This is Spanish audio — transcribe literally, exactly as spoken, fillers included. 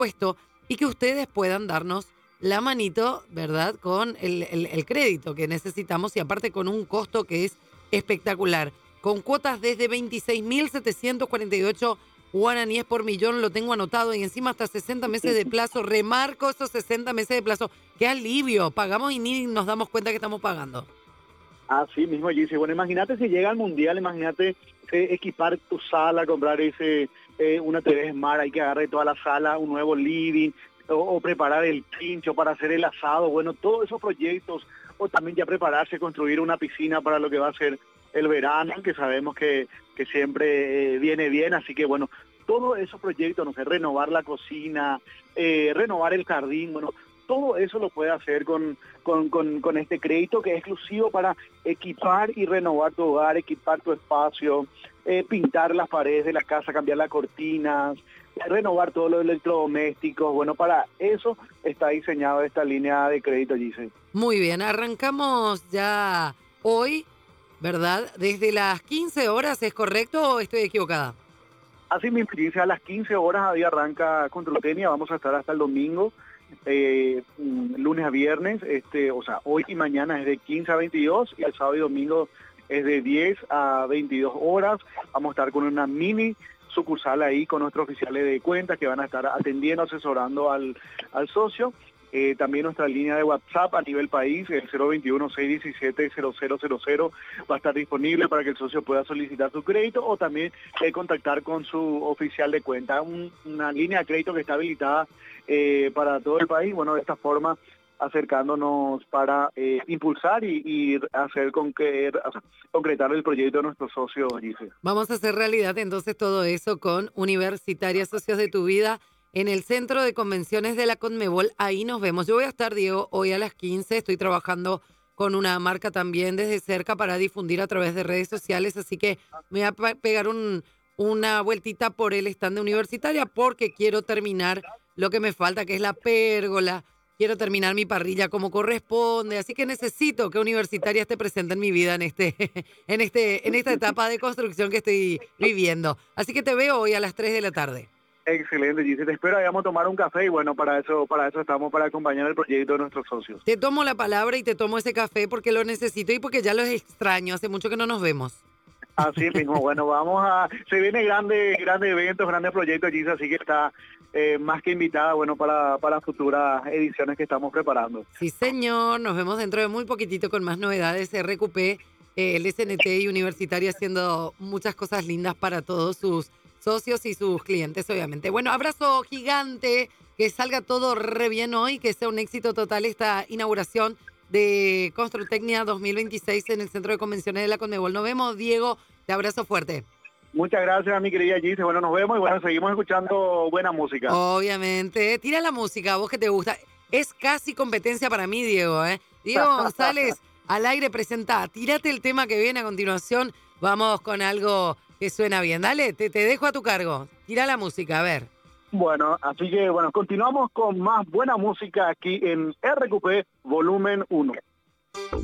presupuesto y que ustedes puedan darnos la manito, ¿verdad? Con el, el, el crédito que necesitamos y aparte con un costo que es espectacular. Con cuotas desde veintiséis mil setecientos cuarenta y ocho guaraníes por millón, lo tengo anotado, y encima hasta sesenta meses de plazo. Remarco esos sesenta meses de plazo. ¡Qué alivio! Pagamos y ni nos damos cuenta que estamos pagando. Así mismo, Gise. Bueno, imagínate si llega al Mundial, imagínate eh, equipar tu sala, comprar ese eh, una T V Smart, hay que agarrar toda la sala, un nuevo living, o, o preparar el pincho para hacer el asado, bueno, todos esos proyectos, o también ya prepararse, construir una piscina para lo que va a ser el verano, que sabemos que, que siempre eh, viene bien, así que bueno, todos esos proyectos, no sé, renovar la cocina, eh, renovar el jardín, bueno, todo eso lo puede hacer con, con, con, con este crédito que es exclusivo para equipar y renovar tu hogar, equipar tu espacio, eh, pintar las paredes de la casa, cambiar las cortinas, eh, renovar todos los electrodomésticos. Bueno, para eso está diseñado esta línea de crédito, Gise. Muy bien, arrancamos ya hoy, ¿verdad? Desde las quince horas, ¿es correcto o estoy equivocada? Así mismo, Gise, a las quince horas ahí arranca Construtenia, vamos a estar hasta el domingo. Eh, lunes a viernes, este, o sea, hoy y mañana es de quince a veintidós y el sábado y domingo es de diez a veintidós horas. Vamos a estar con una mini sucursal ahí con nuestros oficiales de cuentas que van a estar atendiendo, asesorando al, al socio. Eh, también nuestra línea de WhatsApp a nivel país, el cero veintiuno, seiscientos diecisiete, cero cero cero cero, va a estar disponible para que el socio pueda solicitar su crédito o también eh, contactar con su oficial de cuenta. Un, una línea de crédito que está habilitada eh, para todo el país. Bueno, de esta forma acercándonos para eh, impulsar y, y hacer con que, o sea, concretar el proyecto de nuestros socios, Gise. Vamos a hacer realidad entonces todo eso con Universitaria Socios de tu Vida en el Centro de Convenciones de la Conmebol. Ahí nos vemos. Yo voy a estar, Diego, hoy a las quince. Estoy trabajando con una marca también desde cerca para difundir a través de redes sociales, así que me voy a pe- pegar un, una vueltita por el stand de Universitaria porque quiero terminar lo que me falta, que es la pérgola. Quiero terminar mi parrilla como corresponde, así que necesito que Universitaria esté presente en mi vida en este, en este, en esta etapa de construcción que estoy viviendo. Así que te veo hoy a las tres de la tarde. Excelente, Gise. Te espero, vamos a tomar un café y bueno, para eso, para eso estamos, para acompañar el proyecto de nuestros socios. Te tomo la palabra y te tomo ese café porque lo necesito y porque ya los extraño. Hace mucho que no nos vemos. Así mismo, bueno, vamos a, se vienen grandes, grandes eventos, grandes proyectos, Gise, así que está eh, más que invitada, bueno, para, para futuras ediciones que estamos preparando. Sí, señor. Nos vemos dentro de muy poquitito con más novedades. R Q P, eh, el S N T y Universitaria haciendo muchas cosas lindas para todos sus socios y sus clientes, obviamente. Bueno, abrazo gigante, que salga todo re bien hoy, que sea un éxito total esta inauguración de Construtecnia dos mil veintiséis en el Centro de Convenciones de la Conmebol. Nos vemos, Diego. Te abrazo fuerte. Muchas gracias, mi querida Gise. Bueno, nos vemos y bueno, seguimos escuchando buena música. Obviamente. Tira la música, a vos que te gusta. Es casi competencia para mí, Diego, ¿eh? Diego González, al aire presenta. Tírate el tema que viene a continuación. Vamos con algo que suena bien. Dale, te, te dejo a tu cargo. Tira la música, a ver. Bueno, así que bueno, continuamos con más buena música aquí en R Q P Volumen uno.